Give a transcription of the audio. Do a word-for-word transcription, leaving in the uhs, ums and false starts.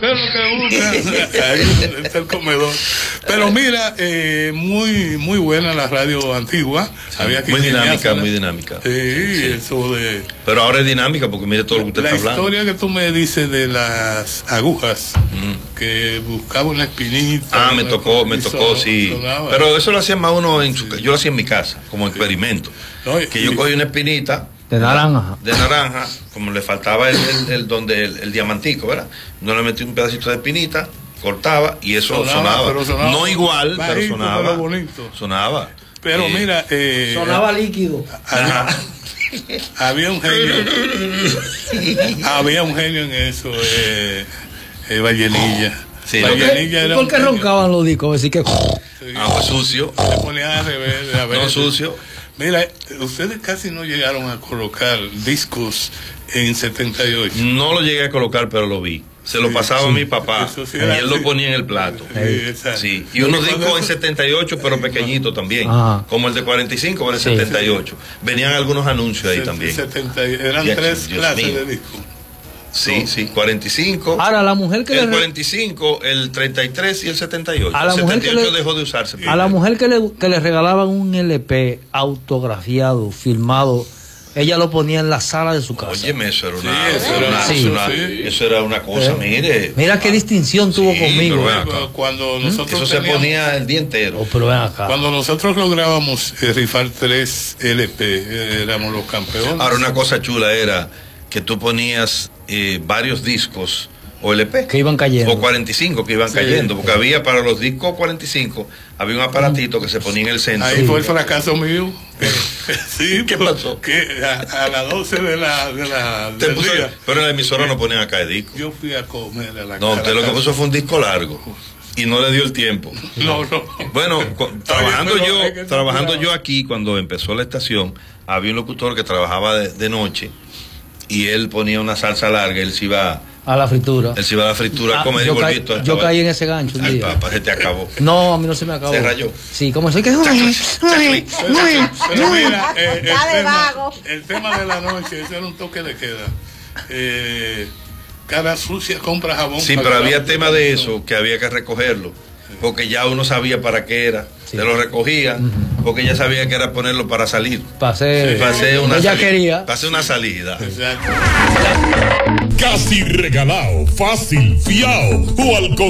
¿qué es lo que busca? Ahí está el comedor. Pero mira, eh, muy muy buena la radio antigua. Sí, había que muy dinámica, ingeniársela. muy dinámica. Sí, Sí. eso de... Pero ahora es dinámica porque mire todo lo que usted La está hablando. historia que tú me dices de las agujas, Mm. que buscaba una espinita. Ah, me una tocó, me cosa, tocó, y sí. sonaba. Pero eso lo hacía más uno en su casa. Yo lo hacía en mi casa, como experimento. No, y- Que yo y- cogí una espinita De naranja. de naranja, como le faltaba el, el, el donde el, el diamantico, ¿verdad? No le metí un pedacito de espinita, cortaba y eso Sonaba, sonaba. pero sonaba No igual, bajito, pero sonaba. pero bonito. Sonaba. Pero Eh, mira, eh, Sonaba líquido. había, había un genio, había un genio en eso, eh, eh, Vallenilla. Sí, Vallenilla era ¿Por un qué genio. roncaban los discos? Así que. Sí, Ah, pues sucio. se ponía al revés, a No veces. sucio. Mira, ustedes casi no llegaron a colocar discos en setenta y ocho. No lo llegué a colocar, pero lo vi. Se lo Sí, pasaba a sí. mi papá Eso sí y era él así. lo ponía en el plato. Sí, exacto. Sí, y unos Porque discos cuando en eso- setenta y ocho, pero pequeñitos también, Ajá. como el de cuarenta y cinco o el de Sí. setenta y ocho. Venían algunos anuncios ahí Se- también. setenta y- eran Ya, tres Dios clases mío. de discos. Sí, sí, cuarenta y cinco. Ahora, la mujer que El le. cuarenta y cinco, el treinta y tres y el setenta y ocho. A la el mujer setenta y ocho que le- dejó de usarse. A la mujer que le, que le regalaban un L P autografiado, filmado, ella lo ponía en la sala de su casa. Óyeme, eso era una, Sí, eso eso era era- una- sí. una- Sí. eso era una cosa, Eh, mire. Mira qué distinción tuvo Sí, conmigo. pero ven acá. Cuando nosotros Eso se teníamos- ponía el día entero. Oh, pero ven acá. Cuando nosotros lográbamos eh, rifar tres L P, eh, éramos los campeones. Ahora, una cosa chula era que tú ponías eh, varios discos o L P. Que iban cayendo. O cuarenta y cinco que iban Sí. cayendo. Porque había para los discos cuarenta y cinco, había un aparatito que se ponía en el centro. Ahí fue el fracaso mío. Sí, ¿Qué pues, pasó? Que a, a las doce de la, de la Te del puso- día, pero en la emisora no ponían acá el disco. yo fui a comer a la No, a usted la lo que casa. puso fue un disco largo y no le dio el tiempo. No, no. Bueno, cu- trabajando pero yo, hay que trabajando tener yo aquí cuando empezó la estación, había un locutor que trabajaba de, de noche y él ponía una salsa larga, él se iba, A la fritura. él se iba a la fritura a Ah, comer y yo, volvía caí, y todo yo estaba- caí en ese gancho un Ay, día. papá, se te acabó. No, a mí no se me acabó. Se rayó. Sí, como soy que. Pero, pero mira, eh, el, Está de tema, vago. el tema de la noche, ese era un toque de queda. Eh, cara sucia compra jabón. Sí, para pero que había la- tema de eso que había que recogerlo, porque ya uno sabía para qué era. Sí. Se lo recogía, porque ya sabía que era ponerlo para salir. Pasé. Para hacer una Ella salida. quería. Para hacer una salida. Exacto. Casi regalado, fácil, fiao o al